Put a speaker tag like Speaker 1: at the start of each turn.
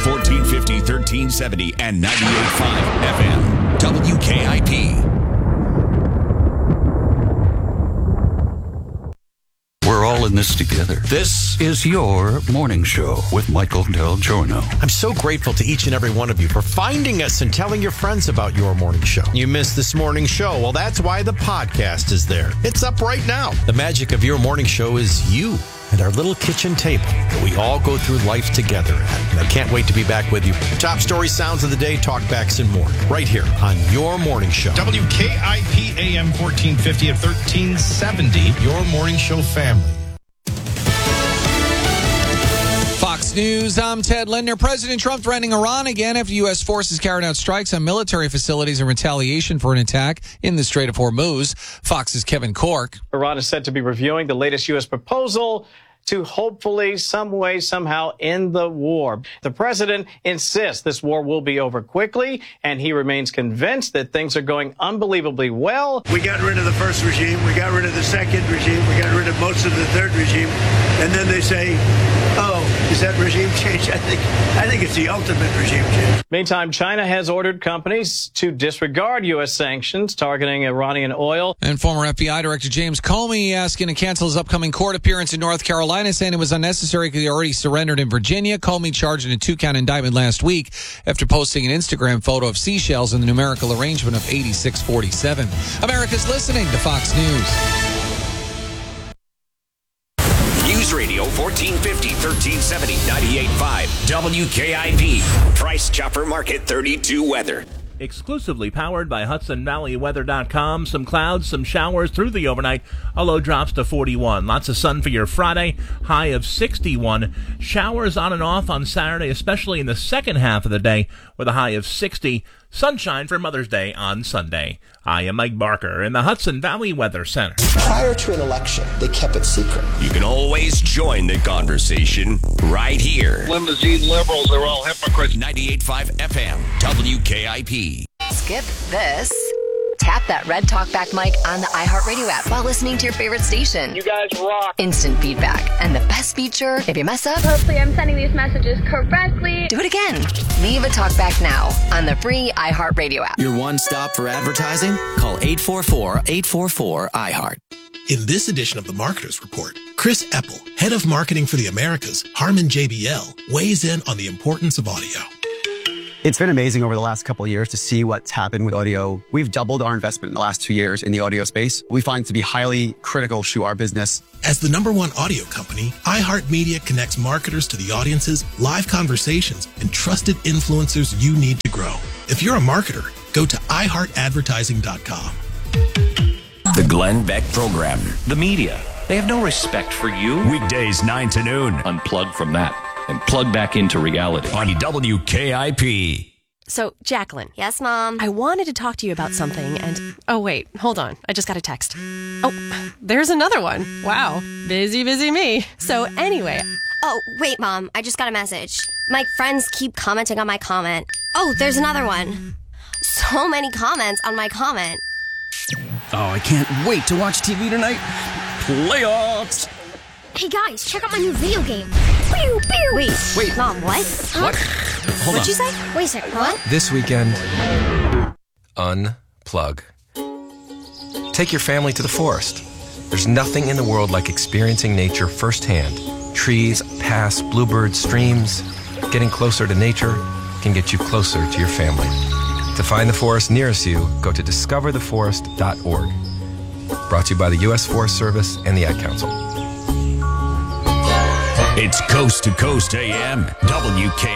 Speaker 1: 1450, 1370, and 98.5 FM. WKIP.
Speaker 2: We're all in this together. This is your morning show with Michael Del Giorno.
Speaker 3: I'm so grateful to each and every one of you for finding us and telling your friends about your morning show. You missed this morning show. Well, that's why the podcast is there. It's up right now. The magic of your morning show is you and our little kitchen table that we all go through life together at. And I can't wait to be back with you. Top story, sounds of the day, talkbacks, and more. Right here on your morning show. WKIP AM 1450 at 1370. Your morning show family.
Speaker 4: Fox News, I'm Ted Linder. President Trump threatening Iran again after U.S. forces carried out strikes on military facilities in retaliation for an attack in the Strait of Hormuz. Fox's Kevin Corke.
Speaker 5: Iran is said to be reviewing the latest U.S. proposal to hopefully, some way, somehow end the war. The president insists this war will be over quickly, and he remains convinced that things are going unbelievably well.
Speaker 6: We got rid of the first regime. We got rid of the second regime. We got rid of most of the third regime. And then they say, oh, is that regime change? I think it's the ultimate regime change.
Speaker 5: Meantime, China has ordered companies to disregard U.S. sanctions targeting Iranian oil.
Speaker 4: And former FBI Director James Comey asking to cancel his upcoming court appearance in North Carolina, saying it was unnecessary because he already surrendered in Virginia. Comey charged in a 2-count indictment last week after posting an Instagram photo of seashells in the numerical arrangement of 8647. America's listening to Fox News.
Speaker 1: News Radio 1450, 1370, 98.5 WKIP. Price Chopper Market 32 weather.
Speaker 7: Exclusively powered by HudsonValleyWeather.com. Some clouds, some showers through the overnight. A low drops to 41. Lots of sun for your Friday. High of 61. Showers on and off on Saturday, especially in the second half of the day, with a high of 60. Sunshine for Mother's Day on Sunday. I am Mike Barker in the Hudson Valley Weather Center.
Speaker 8: Prior to an election, they kept it secret.
Speaker 1: You can always join the conversation right here.
Speaker 9: Limousine liberals are all hypocrites.
Speaker 1: 98.5 FM, WKIP.
Speaker 10: Skip this. Tap that red talkback mic on the iHeartRadio app while listening to your favorite station.
Speaker 9: You guys rock.
Speaker 10: Instant feedback. And the best feature, if you mess up,
Speaker 11: hopefully I'm sending these messages correctly.
Speaker 10: Do it again. Leave a talkback now on the free iHeartRadio app.
Speaker 12: Your one stop for advertising? Call 844-844-iHeart.
Speaker 13: In this edition of the Marketers Report, Chris Epple, head of marketing for the Americas, Harman JBL, weighs in on the importance of audio.
Speaker 14: It's been amazing over the last couple of years to see what's happened with audio. We've doubled our investment in the last 2 years in the audio space. We find it to be highly critical to our business.
Speaker 13: As the #1 audio company, iHeartMedia connects marketers to the audiences, live conversations, and trusted influencers you need to grow. If you're a marketer, go to iHeartAdvertising.com.
Speaker 1: The Glenn Beck Program.
Speaker 15: The media, they have no respect for you.
Speaker 1: Weekdays 9 to noon.
Speaker 15: Unplug from that and plug back into reality.
Speaker 1: On WKIP.
Speaker 16: So, Jacqueline.
Speaker 10: Yes, Mom?
Speaker 16: I wanted to talk to you about something and... Oh, wait. Hold on. I just got a text. Oh, there's another one. Wow. Busy me. So, anyway...
Speaker 10: Oh, wait, Mom. I just got a message. My friends keep commenting on my comment. Oh, there's another one. So many comments on my comment.
Speaker 17: Oh, I can't wait to watch TV tonight. Playoffs!
Speaker 11: Hey guys, check out my new video game. Pew, pew.
Speaker 10: Wait, Mom, what?
Speaker 17: What? Hold
Speaker 10: What'd you say?
Speaker 11: Wait a second, what?
Speaker 18: This weekend, unplug. Take your family to the forest. There's nothing in the world like experiencing nature firsthand. Trees, paths, bluebirds, streams. Getting closer to nature can get you closer to your family. To find the forest nearest you, go to discovertheforest.org. Brought to you by the U.S. Forest Service and the Ad Council.
Speaker 1: It's Coast to Coast AM, WK.